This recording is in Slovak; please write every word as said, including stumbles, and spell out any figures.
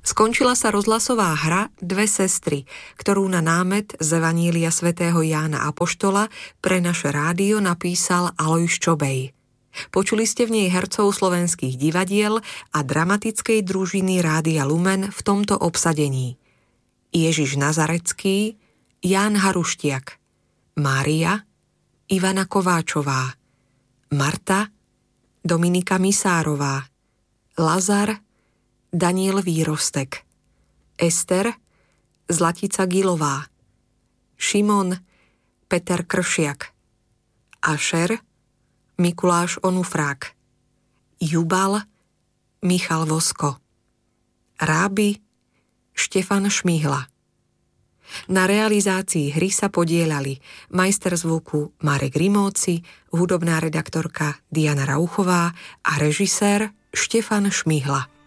Skončila sa rozhlasová hra Dve sestry, ktorú na námet z Evanília svätého Jána Apoštola pre naše rádio napísal Alojz Čobej. Počuli ste v nej hercov slovenských divadiel a dramatickej družiny Rádia Lumen v tomto obsadení: Ježiš Nazarecký, Ján Haruštiak, Mária, Ivana Kováčová, Marta, Dominika Misárová, Lazar, Daniel Výrostek, Ester, Zlatica Gilová, Šimon, Peter Kršiak, Ašer, Mikuláš Onufrák, Jubal, Michal Vosko, Ráby, Štefan Šmihla. Na realizácii hry sa podieľali majster zvuku Marek Rimóci, hudobná redaktorka Diana Rauchová a režisér Štefan Šmihla.